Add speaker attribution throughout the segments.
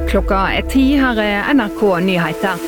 Speaker 1: Klokka 10, her NRK Nyheter.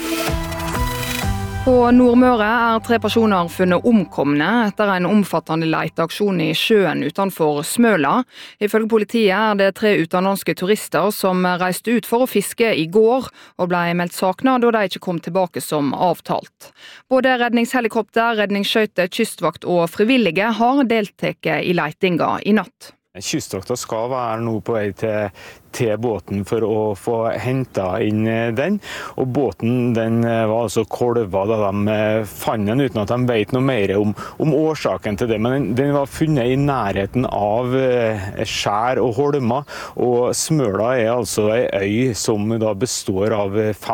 Speaker 1: På Nordmøre 3 personer funnet omkomne etter en omfattende leteaksjon i sjøen utenfor Smøla. Ifølge politiet det 3 utenlandske turister som reiste ut for å fiske i går og ble meldt savnet da de ikke kom tilbake som avtalt. Både redningshelikopter, redningsskøyter, kystvakt og frivillige har deltatt i letinga i natt.
Speaker 2: Kystvakta skal være nå på vei til båten for å få hentet inn den, og båten den var altså kolva da de fant den uten at de vet noe mer om årsaken til det, men den var funnet i nærheten av skjær og holmer, og Smøla altså en øy som da består av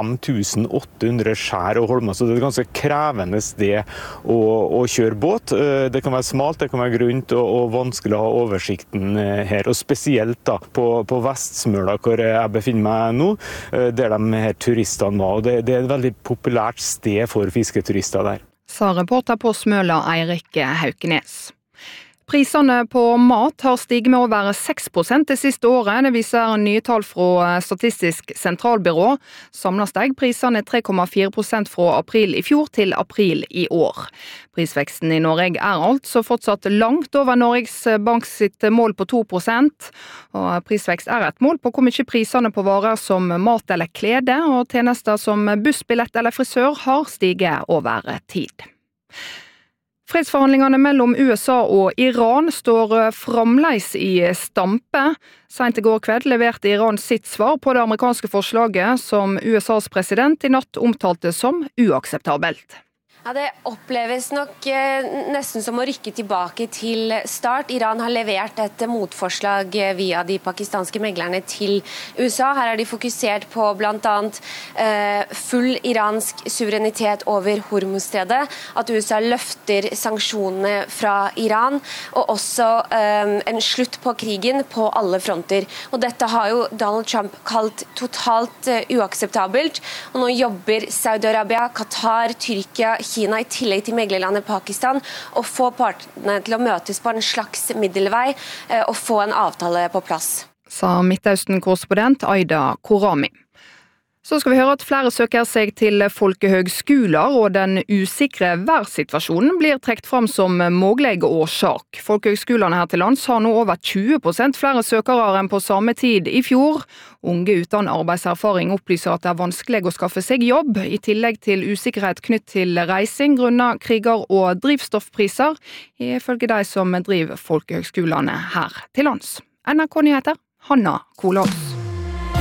Speaker 2: 5800 skjær og holmer, så det et ganske krevende sted å kjøre båt. Det kan være smalt, det kan være grunt og vanskelig å ha oversikten her, og spesielt da på Vestsmøla, hvor jeg befinner meg nå, der de her turistene var, og det et veldig populært sted for fisketurister der.
Speaker 1: Sa reporter på Smøla Eirik Haukenes. Prisene på mat har stiget med over 6% det siste året. Det viser nye tall fra Statistisk sentralbyrå. Samlet steg prisene 3,4% fra april i fjor til april i år. Prisveksten i Norge altså fortsatt langt over Norges Bank sitt mål på 2%. Og prisvekst et mål på hvor mye prisene på varer som mat eller klede og tjenester som bussbillett eller frisør har stiget over tid. Fredsforhandlingene mellom USA og Iran står fremdeles i stampe. Sent i går kveld leverte Iran sitt svar på det amerikanske forslaget som USAs president i natt omtalte som uakseptabelt.
Speaker 3: Ja, det oppleves nok nesten som å rykke tilbake til start. Iran har levert et motforslag via de pakistanske meglerne til USA. Her de fokusert på blant annet full iransk suverenitet over Hormuzstredet, at USA løfter sanksjonene fra Iran, og også en slutt på krigen på alle fronter. Og dette har jo Donald Trump kalt totalt uakseptabelt, og nå jobber Saudi-Arabia, Qatar, Tyrkia, Kina i tillegg til meglerlandet Pakistan og få partene til å møtes på en slags middelvei og få en avtale på plass.
Speaker 1: Sa Midtøsten-korrespondent Aida Korami. Så skal vi høre at flere søker seg til folkehøgskoler, og den usikre værsituasjonen blir trukket fram som mulig årsak. Folkehøgskolene her til lands har nå over 20% flere søkere enn på samme tid i fjor. Unge uten arbeidserfaring opplyser at det vanskelig å skaffe seg jobb, i tillegg til usikkerhet knytt til reising, grunnet kriger og drivstoffpriser, ifølge de som driver folkehøgskolene her til lands. NRK Nyheter, Hanna Kolås.